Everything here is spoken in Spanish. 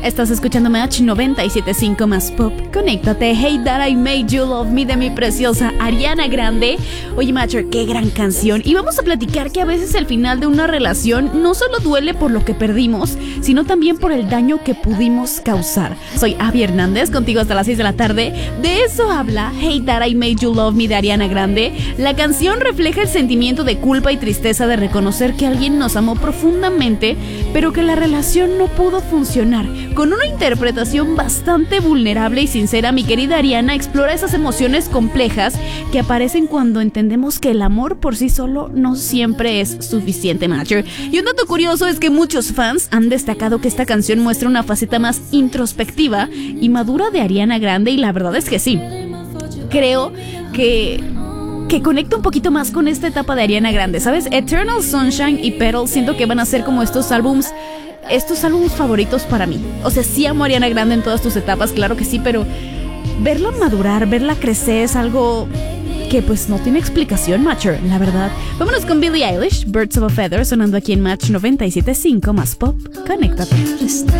Estás escuchando Match 97.5 más pop. Conéctate. Hey That I Made You Love Me de mi preciosa Ariana Grande. Oye, Matcher, qué gran canción. Y vamos a platicar que a veces el final de una relación no solo duele por lo que perdimos, sino también por el daño que pudimos causar. Soy Abby Hernández, contigo hasta las 6 de la tarde. De eso habla Hey That I Made You Love Me de Ariana Grande. La canción refleja el sentimiento de culpa y tristeza de reconocer que alguien nos amó profundamente, pero que la relación no pudo funcionar. Con una interpretación bastante vulnerable y sincera, mi querida Ariana explora esas emociones complejas que aparecen cuando entendemos que el amor por sí solo no siempre es suficiente, Matcher. Y un dato curioso es que muchos fans han destacado que esta canción muestra una faceta más introspectiva y madura de Ariana Grande, y la verdad es que sí. Creo que conecta un poquito más con esta etapa de Ariana Grande, ¿sabes? Eternal Sunshine y Petal siento que van a ser como estos álbums favoritos para mí. O sea, sí amo a Ariana Grande en todas tus etapas, claro que sí, pero verla madurar, verla crecer es algo que pues no tiene explicación, Matcher, la verdad. Vámonos con Billie Eilish, Birds of a Feather, sonando aquí en Match 97.5 más pop. Conéctate.